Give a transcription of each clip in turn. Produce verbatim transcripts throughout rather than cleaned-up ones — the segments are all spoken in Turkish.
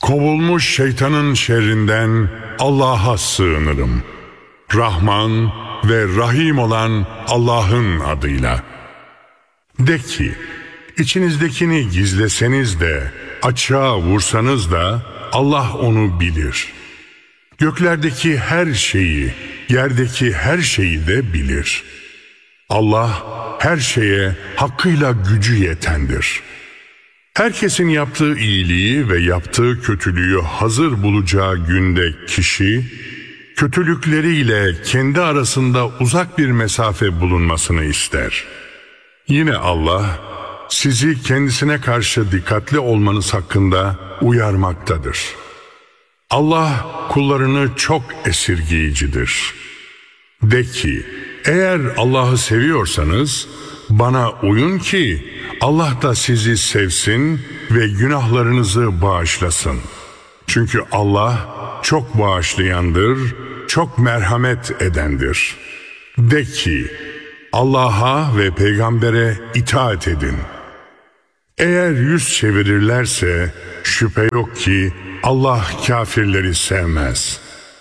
Kovulmuş şeytanın şerrinden Allah'a sığınırım. Rahman ve Rahim olan Allah'ın adıyla. De ki, içinizdekini gizleseniz de, açığa vursanız da Allah onu bilir. Göklerdeki her şeyi, yerdeki her şeyi de bilir. Allah her şeye hakkıyla gücü yetendir. Herkesin yaptığı iyiliği ve yaptığı kötülüğü hazır bulacağı günde kişi, kötülükleriyle kendi arasında uzak bir mesafe bulunmasını ister. Yine Allah, sizi kendisine karşı dikkatli olmanız hakkında uyarmaktadır. Allah kullarını çok esirgeyicidir. De ki, eğer Allah'ı seviyorsanız bana uyun ki Allah da sizi sevsin ve günahlarınızı bağışlasın. Çünkü Allah çok bağışlayandır, çok merhamet edendir. De ki, Allah'a ve peygambere itaat edin. Eğer yüz çevirirlerse şüphe yok ki Allah kafirleri sevmez.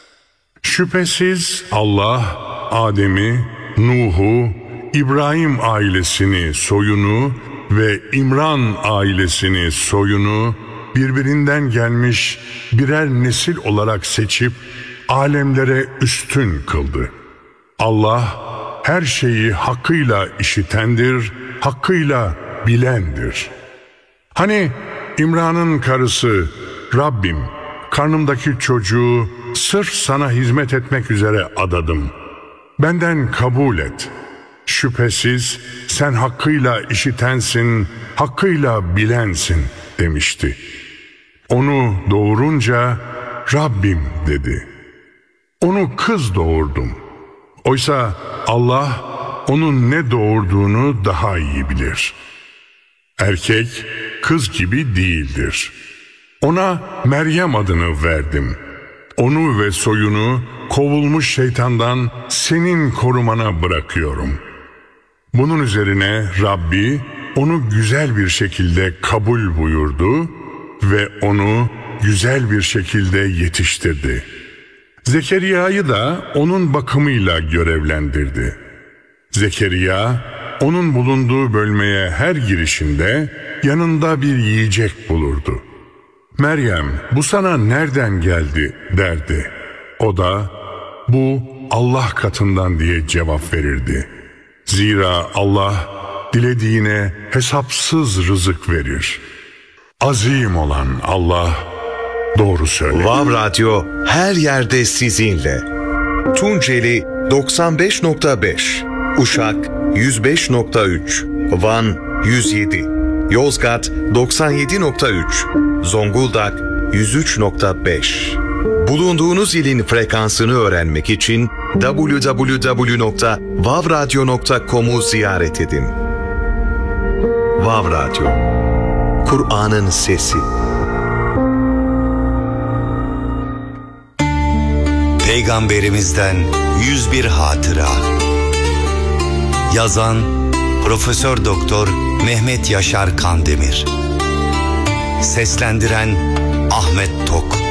Şüphesiz Allah Adem'i, Nuh'u, İbrahim ailesini, soyunu ve İmran ailesini, soyunu birbirinden gelmiş birer nesil olarak seçip alemlere üstün kıldı. Allah her şeyi hakkıyla işitendir, hakkıyla bilendir. Hani İmran'ın karısı, Rabbim, karnımdaki çocuğu sırf sana hizmet etmek üzere adadım. Benden kabul et. Şüphesiz sen hakkıyla işitensin, hakkıyla bilensin demişti. Onu doğurunca Rabbim dedi. Onu kız doğurdum. Oysa Allah onun ne doğurduğunu daha iyi bilir. Erkek kız gibi değildir. Ona Meryem adını verdim. Onu ve soyunu kovulmuş şeytandan senin korumana bırakıyorum. Bunun üzerine Rabbi onu güzel bir şekilde kabul buyurdu ve onu güzel bir şekilde yetiştirdi. Zekeriya'yı da onun bakımıyla görevlendirdi. Zekeriya, onun bulunduğu bölmeye her girişinde yanında bir yiyecek bulurdu. Meryem, bu sana nereden geldi derdi. O da, bu Allah katından diye cevap verirdi. Zira Allah dilediğine hesapsız rızık verir. Azim olan Allah doğru söyler. Vav Radyo her yerde sizinle. Tunceli doksan beş nokta beş, Uşak yüz beş nokta üç, Van yüz yedi, Yozgat doksan yedi nokta üç, Zonguldak yüz üç nokta beş. Bulunduğunuz ilin frekansını öğrenmek için double-u double-u double-u nokta vav radyo nokta com'u ziyaret edin. Vav Radyo, Kur'an'ın sesi. Peygamberimizden yüz bir hatıra. Yazan Profesör Doktor Mehmet Yaşar Kandemir. Seslendiren Ahmet Tok.